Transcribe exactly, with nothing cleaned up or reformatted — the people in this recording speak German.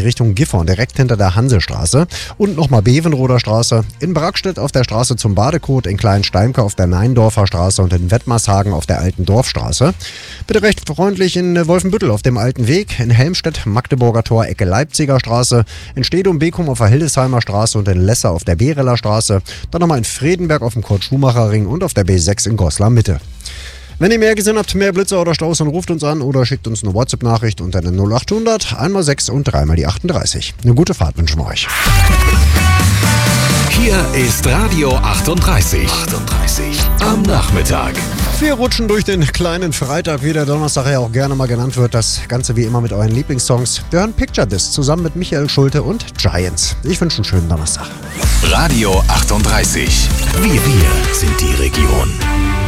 Richtung Gifhorn, direkt hinter der Hansestraße. Und nochmal Bevenroder Straße. In Brackstedt auf der Straße zum Badekot, in Kleinsteimke auf der Neindorfer Straße und in Wettmarshagen auf der Alten Dorfstraße. Bitte recht freundlich in Wolfenbüttel auf dem Alten Weg, in Helmstedt, Magdeburger Tor, Ecke Leipziger Straße, in Stedum-Bekum auf der Hildesheimer Straße und in Lesse auf der Bereler Straße. Dann nochmal in Fredenberg auf dem Kurt-Schumacher-Ring und auf der B sechs in Goslar Mitte. Wenn ihr mehr gesehen habt, mehr Blitzer oder Staus, dann ruft uns an oder schickt uns eine WhatsApp-Nachricht unter den null achthundert, einmal sechs und dreimal die achtunddreißig. Eine gute Fahrt wünschen wir euch. Hier ist Radio achtunddreißig. achtunddreißig am Nachmittag. Wir rutschen durch den kleinen Freitag, wie der Donnerstag ja auch gerne mal genannt wird. Das Ganze wie immer mit euren Lieblingssongs. Wir hören Picture This zusammen mit Michael Schulte und Giants. Ich wünsche einen schönen Donnerstag. Radio achtunddreißig. Wir, wir sind die Region.